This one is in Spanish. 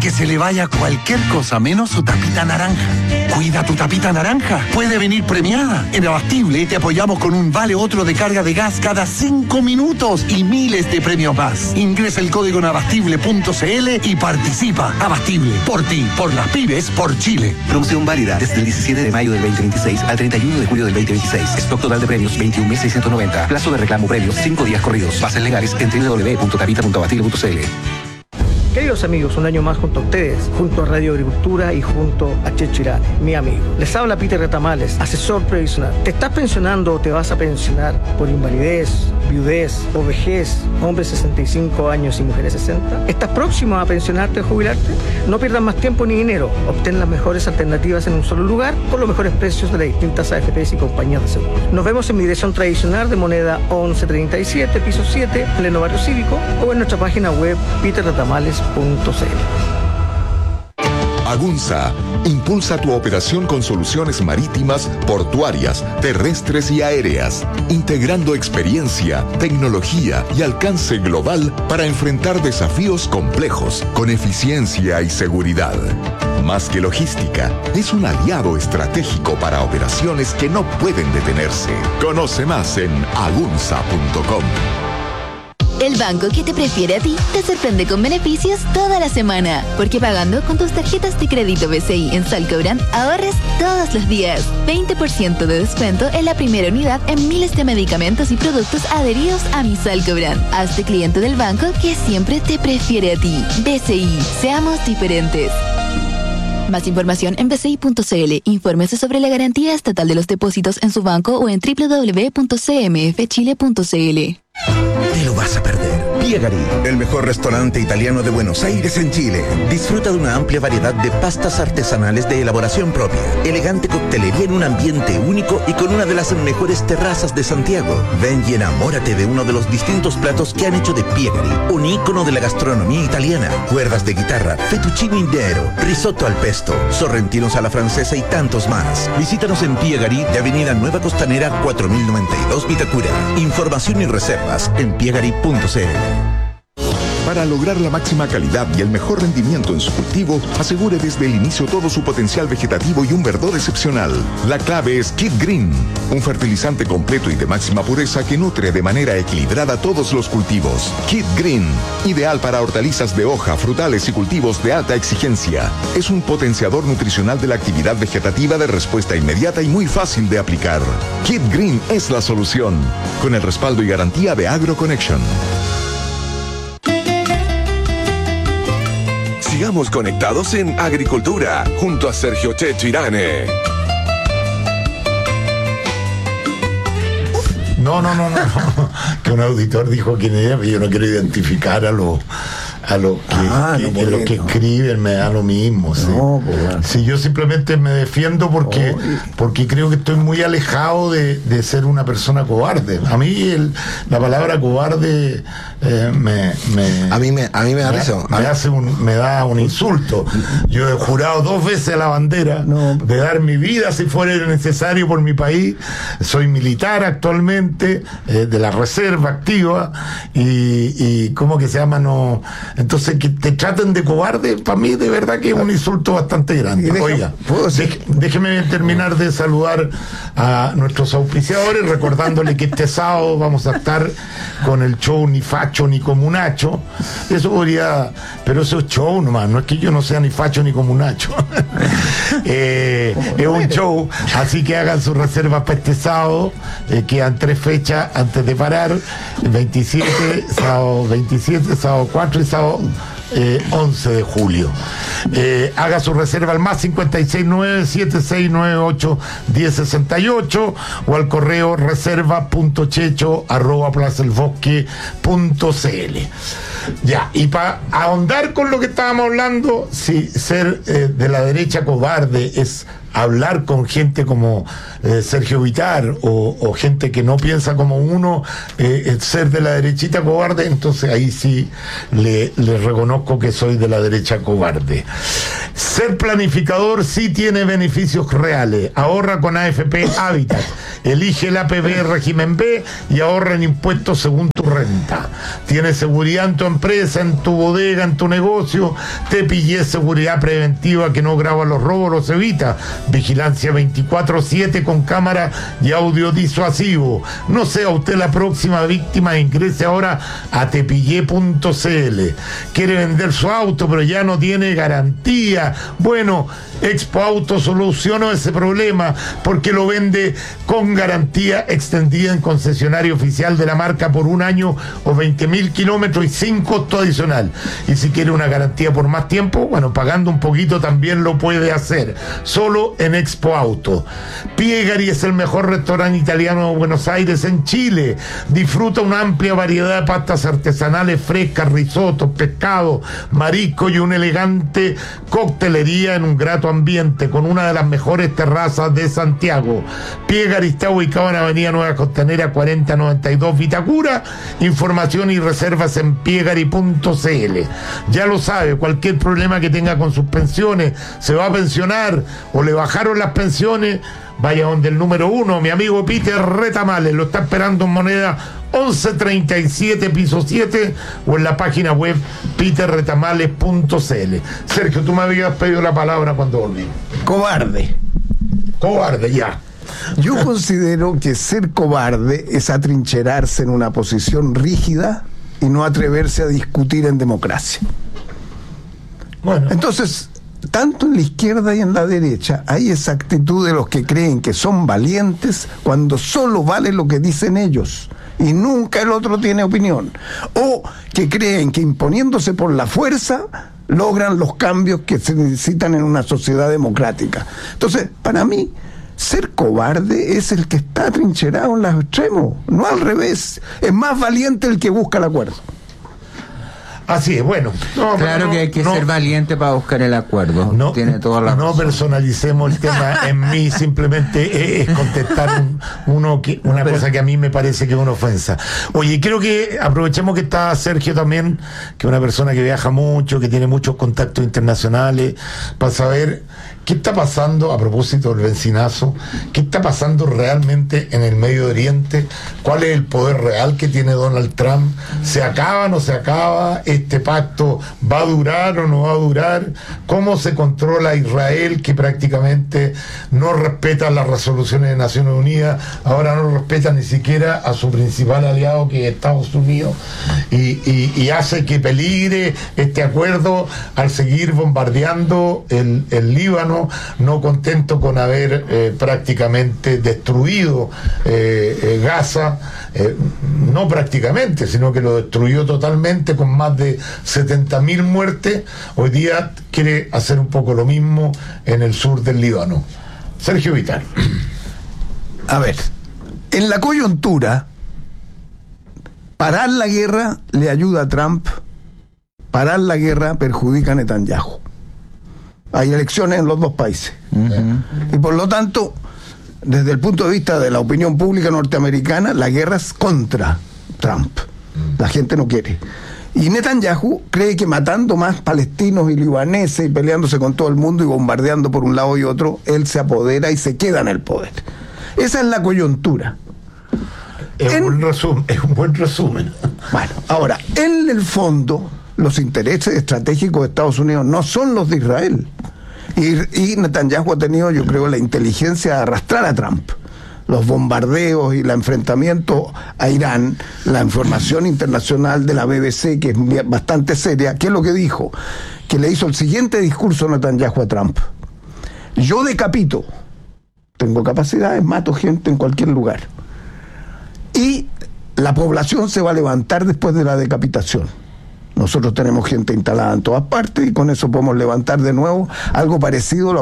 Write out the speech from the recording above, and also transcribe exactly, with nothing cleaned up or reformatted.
que se le vaya cualquier cosa menos su tapita naranja. Cuida tu tapita naranja. Puede venir premiada. En Abastible te apoyamos con un vale otro de carga de gas cada cinco minutos y miles de premios más. Ingresa el código en abastible punto c l y participa. Abastible, por ti, por las pymes, por Chile. Promoción válida desde el diecisiete de mayo del veinte veintiséis al treinta y uno de julio del veinte veintiséis. Stock total de premios veintiún mil seiscientos noventa. Plazo de reclamo premios cinco días corridos. Bases legales en doble u doble u doble u punto tapita punto abastible punto c l. Queridos amigos, un año más junto a ustedes, junto a Radio Agricultura y junto a Checho Irane, mi amigo. Les habla Peter Retamales, asesor previsional. ¿Te estás pensionando o te vas a pensionar por invalidez, viudez o vejez, hombres sesenta y cinco años y mujeres sesenta? ¿Estás próximo a pensionarte o jubilarte? No pierdas más tiempo ni dinero. Obtén las mejores alternativas en un solo lugar con los mejores precios de las distintas A F Pes y compañías de seguro. Nos vemos en mi dirección tradicional de Moneda once treinta y siete, piso siete, pleno barrio cívico, o en nuestra página web peter retamales punto c l. Agunza impulsa tu operación con soluciones marítimas, portuarias, terrestres y aéreas, integrando experiencia, tecnología y alcance global para enfrentar desafíos complejos con eficiencia y seguridad. Más que logística, es un aliado estratégico para operaciones que no pueden detenerse. Conoce más en agunza punto com. El banco que te prefiere a ti te sorprende con beneficios toda la semana. Porque pagando con tus tarjetas de crédito B C I en Salcobrand, ahorres todos los días. veinte por ciento de descuento en la primera unidad en miles de medicamentos y productos adheridos a mi Salcobrand. Hazte cliente del banco que siempre te prefiere a ti. B C I, seamos diferentes. Más información en b c i punto c l. Infórmese sobre la garantía estatal de los depósitos en su banco o en doble u doble u doble u punto c m f chile punto c l. Te lo vas a perder. Piegari, el mejor restaurante italiano de Buenos Aires en Chile. Disfruta de una amplia variedad de pastas artesanales de elaboración propia, elegante coctelería en un ambiente único y con una de las mejores terrazas de Santiago. Ven y enamórate de uno de los distintos platos que han hecho de Piegari un ícono de la gastronomía italiana. Cuerdas de guitarra, fettuccine intero, risotto al pesto, sorrentinos a la francesa y tantos más. Visítanos en Piegari de Avenida Nueva Costanera cuatro mil noventa y dos Vitacura. Información y reservas en piegari punto c l. Para lograr la máxima calidad y el mejor rendimiento en su cultivo, asegure desde el inicio todo su potencial vegetativo y un verdor excepcional. La clave es Kid Green, un fertilizante completo y de máxima pureza que nutre de manera equilibrada todos los cultivos. Kid Green, ideal para hortalizas de hoja, frutales y cultivos de alta exigencia. Es un potenciador nutricional de la actividad vegetativa de respuesta inmediata y muy fácil de aplicar. Kid Green es la solución, con el respaldo y garantía de AgroConnection. Sigamos conectados en Agricultura, junto a Sergio Checho Irane. No, no, no, no, no. Que un auditor dijo quién era, pero yo no quiero identificar a los a los que, ah, que, no, que, los que escriben, me da lo mismo. ¿Sí? No, pues, bueno. Sí, yo simplemente me defiendo porque, oh, y... porque creo que estoy muy alejado de, de ser una persona cobarde. A mí el, la palabra cobarde eh, me, me... A mí me, a mí me da eso. Me, me, hace un, me da un insulto. Yo he jurado dos veces a la bandera no. de dar mi vida si fuera necesario por mi país. Soy militar actualmente, eh, de la reserva activa, y, y ¿cómo que se llama? No... Entonces, que te traten de cobarde, para mí de verdad que es un insulto bastante grande. Deja, Oiga, dej, déjeme terminar de saludar a nuestros auspiciadores, recordándole que este sábado vamos a estar con el show Ni Facho ni Comunacho. Eso podría, pero eso es show nomás, no es que yo no sea ni facho ni comunacho. eh, es un show, así que hagan sus reservas para este sábado. Eh, quedan tres fechas antes de parar: veintisiete, sábado veintisiete, sábado cuatro y sábado Eh, once de julio. Eh, haga su reserva al más cincuenta y seis nueve siete seis nueve ocho uno cero seis ocho o al correo reserva punto checho arroba plaza el bosque punto c l. Ya, y para ahondar con lo que estábamos hablando, si ser eh, de la derecha cobarde es hablar con gente como eh, Sergio Vitar o, o gente que no piensa como uno, eh, ser de la derechita cobarde, entonces ahí sí le, le reconozco que soy de la derecha cobarde. Ser planificador sí tiene beneficios reales. Ahorra con A F P Habitat Elige el A P B régimen B y ahorra en impuestos según tu renta. Tienes seguridad en tu empresa, en tu bodega, en tu negocio. Te pillé seguridad preventiva que no graba los robos, los evita. Vigilancia veinticuatro siete con cámara y audio disuasivo. No sea usted la próxima víctima, ingrese ahora a tepillé punto c l. Quiere vender su auto pero ya no tiene garantía. Bueno, Expo Auto solucionó ese problema porque lo vende con garantía extendida en concesionario oficial de la marca por un año o veinte mil kilómetros y sin costo adicional. Y si quiere una garantía por más tiempo, bueno, pagando un poquito también lo puede hacer. Solo en Expo Auto. Piegari es el mejor restaurante italiano de Buenos Aires en Chile. Disfruta una amplia variedad de pastas artesanales frescas, risotos, pescado, marisco y una elegante coctelería en un grato ambiente con una de las mejores terrazas de Santiago. Piegari está ubicado en Avenida Nueva Costanera cuarenta noventa y dos Vitacura. Información y reservas en piegari punto c l. Ya lo sabe, cualquier problema que tenga con sus pensiones, se va a pensionar o le bajaron las pensiones, vaya donde el número uno, mi amigo Peter Retamales, lo está esperando en Moneda once treinta y siete, piso siete, o en la página web peter retamales punto c l. Sergio, tú me habías pedido la palabra cuando volví. Cobarde. Cobarde, ya. Yo considero que ser cobarde es atrincherarse en una posición rígida y no atreverse a discutir en democracia. Bueno. Entonces, tanto en la izquierda y en la derecha hay esa actitud de los que creen que son valientes cuando solo vale lo que dicen ellos y nunca el otro tiene opinión, o que creen que imponiéndose por la fuerza logran los cambios que se necesitan en una sociedad democrática. Entonces, para mí, ser cobarde es el que está atrincherado en los extremos, no al revés. Es más valiente el que busca el acuerdo. Así es, bueno. No, claro no, que hay que no, ser valiente para buscar el acuerdo. No, Tiene toda la no razón. Personalicemos el tema en mí, simplemente es, es contestar un, uno que, una Pero, cosa que a mí me parece que es una ofensa. Oye, creo que aprovechemos que está Sergio también, que es una persona que viaja mucho, que tiene muchos contactos internacionales, para saber qué está pasando a propósito del bencinazo, qué está pasando realmente en el Medio Oriente, cuál es el poder real que tiene Donald Trump, se acaba o no se acaba, este pacto va a durar o no va a durar, cómo se controla a Israel, que prácticamente no respeta las resoluciones de Naciones Unidas, ahora no respeta ni siquiera a su principal aliado, que es Estados Unidos, y, y, y hace que peligre este acuerdo al seguir bombardeando el, el Líbano, no contento con haber eh, prácticamente destruido eh, eh, Gaza, eh, no prácticamente, sino que lo destruyó totalmente con más de setenta mil muertes. Hoy día quiere hacer un poco lo mismo en el sur del Líbano. Sergio Vital. A ver, en la coyuntura, parar la guerra le ayuda a Trump, parar la guerra perjudica a Netanyahu. Hay elecciones en los dos países. Uh-huh. Y por lo tanto, desde el punto de vista de la opinión pública norteamericana, la guerra es contra Trump. La gente no quiere. Y Netanyahu cree que matando más palestinos y libaneses y peleándose con todo el mundo y bombardeando por un lado y otro, él se apodera y se queda en el poder. Esa es la coyuntura. Es, en, un, resumen, es un buen resumen. Bueno, ahora, en el fondo, los intereses estratégicos de Estados Unidos no son los de Israel. Y, y Netanyahu ha tenido, yo creo, la inteligencia de arrastrar a Trump. Los bombardeos y el enfrentamiento a Irán, la información internacional de la B B C, que es bastante seria, ¿qué es lo que dijo? Que le hizo el siguiente discurso Netanyahu a Trump: yo decapito, tengo capacidades, mato gente en cualquier lugar, y la población se va a levantar después de la decapitación. Nosotros tenemos gente instalada en todas partes y con eso podemos levantar de nuevo algo parecido a lo